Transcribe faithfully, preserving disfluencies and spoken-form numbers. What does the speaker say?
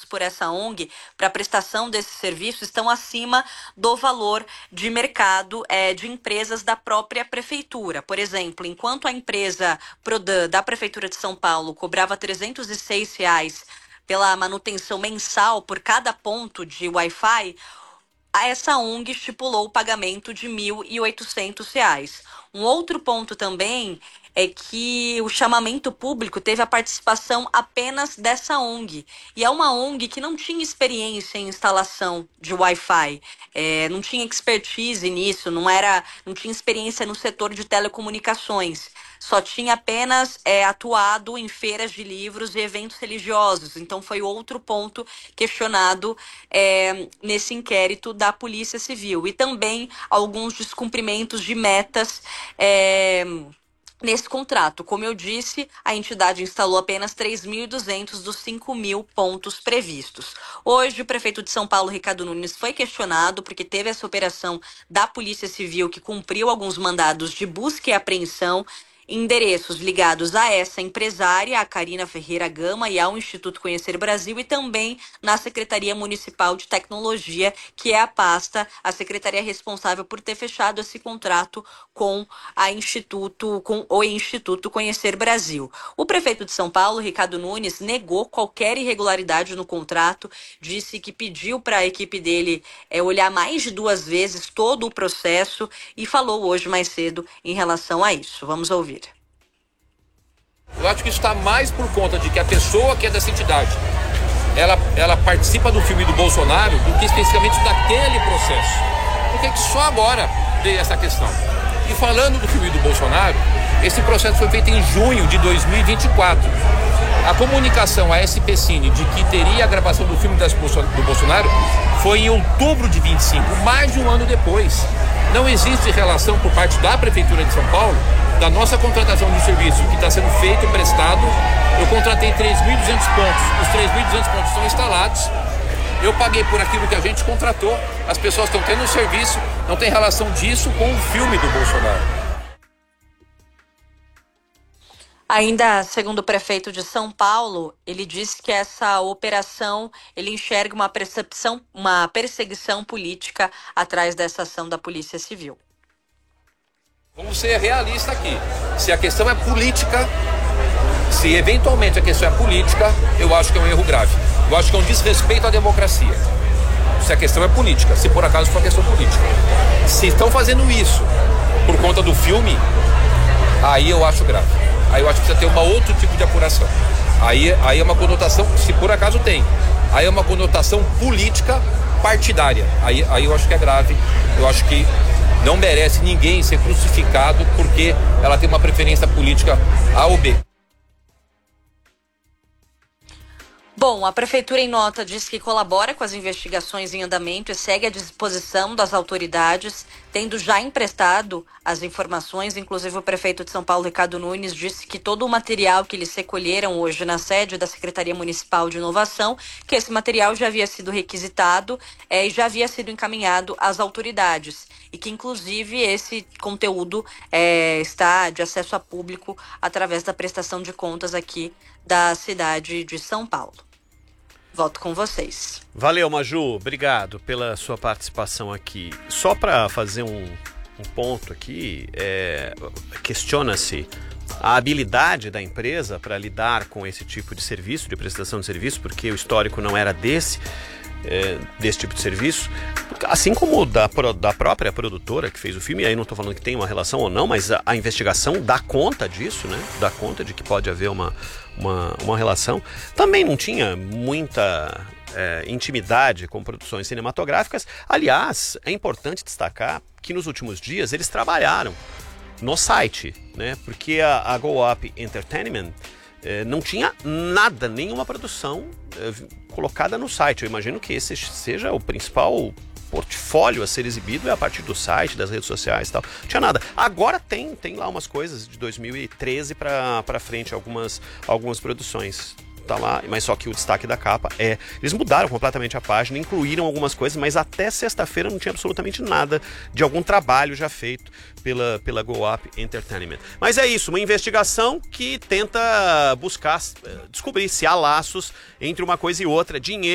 por essa O N G para prestação desse serviço estão acima do valor de mercado é, de empresas da própria prefeitura. Por exemplo, enquanto a empresa Prodan da Prefeitura de São Paulo cobrava trezentos e seis reais pela manutenção mensal por cada ponto de Wi-Fi, essa O N G estipulou o pagamento de mil e oitocentos reais. Um outro ponto também é que o chamamento público teve a participação apenas dessa O N G. E é uma O N G que não tinha experiência em instalação de Wi-Fi, é, não tinha expertise nisso, não, era, não tinha experiência no setor de telecomunicações. Só tinha apenas é, atuado em feiras de livros e eventos religiosos. Então foi outro ponto questionado é, nesse inquérito da Polícia Civil. E também alguns descumprimentos de metas é, nesse contrato. Como eu disse, a entidade instalou apenas três mil e duzentos dos cinco mil pontos previstos. Hoje, o prefeito de São Paulo, Ricardo Nunes, foi questionado porque teve essa operação da Polícia Civil que cumpriu alguns mandados de busca e apreensão endereços ligados a essa empresária, a Karina Ferreira Gama, e ao Instituto Conhecer Brasil, e também na Secretaria Municipal de Tecnologia, que é a pasta, a secretaria responsável por ter fechado esse contrato com a Instituto, com o Instituto Conhecer Brasil. O prefeito de São Paulo, Ricardo Nunes, negou qualquer irregularidade no contrato, disse que pediu para a equipe dele é, olhar mais de duas vezes todo o processo e falou hoje mais cedo em relação a isso. Vamos ouvir. Eu acho que isso está mais por conta de que a pessoa que é dessa entidade, ela, ela participa do filme do Bolsonaro do que especificamente daquele processo. Porque que só agora veio essa questão. E falando do filme do Bolsonaro, esse processo foi feito em junho de dois mil e vinte e quatro. A comunicação à S P Cine de que teria a gravação do filme do Bolsonaro foi em outubro de vinte e cinco, mais de um ano depois. Não existe relação por parte da Prefeitura de São Paulo da nossa contratação de serviço que está sendo feito e prestado. Eu contratei três mil e duzentos pontos, os três mil e duzentos pontos estão instalados, eu paguei por aquilo que a gente contratou, as pessoas estão tendo o serviço, não tem relação disso com o filme do Bolsonaro. Ainda segundo o prefeito de São Paulo, ele disse que essa operação, ele enxerga uma percepção, uma perseguição política atrás dessa ação da Polícia Civil. Vamos ser realistas aqui. Se a questão é política, se eventualmente a questão é política, eu acho que é um erro grave. Eu acho que é um desrespeito à democracia. Se a questão é política, se por acaso for questão política. Se estão fazendo isso por conta do filme, aí eu acho grave. Aí eu acho que precisa ter um outro tipo de apuração. Aí, aí é uma conotação, se por acaso tem, aí é uma conotação política partidária. Aí, aí eu acho que é grave. Eu acho que não merece ninguém ser crucificado porque ela tem uma preferência política A ou B. Bom, a Prefeitura em nota diz que colabora com as investigações em andamento e segue à disposição das autoridades, tendo já emprestado as informações. Inclusive, o prefeito de São Paulo, Ricardo Nunes, disse que todo o material que eles recolheram hoje na sede da Secretaria Municipal de Inovação, que esse material já havia sido requisitado é, e já havia sido encaminhado às autoridades. E que, inclusive, esse conteúdo é, está de acesso a público através da prestação de contas aqui da cidade de São Paulo. Volto com vocês. Valeu, Maju. Obrigado pela sua participação aqui. Só para fazer um, um ponto aqui, é, questiona-se a habilidade da empresa para lidar com esse tipo de serviço, de prestação de serviço, porque o histórico não era desse, é, desse tipo de serviço, assim como da, da própria produtora que fez o filme. E aí não estou falando que tem uma relação ou não, mas a, a investigação dá conta disso, né? Dá conta de que pode haver uma Uma, uma relação. Também não tinha muita é, intimidade com produções cinematográficas. Aliás, é importante destacar que nos últimos dias eles trabalharam no site, né? Porque a, a Go Up Entertainment é, não tinha nada, nenhuma produção é, colocada no site. Eu imagino que esse seja o principal portfólio a ser exibido é a partir do site, das redes sociais e tal. Não tinha nada. Agora tem, tem lá umas coisas de dois mil e treze para para frente, algumas, algumas produções. Tá lá, mas só que o destaque da capa é... Eles mudaram completamente a página, incluíram algumas coisas, mas até sexta-feira não tinha absolutamente nada de algum trabalho já feito pela, pela Go Up Entertainment. Mas é isso, uma investigação que tenta buscar, descobrir se há laços entre uma coisa e outra, dinheiro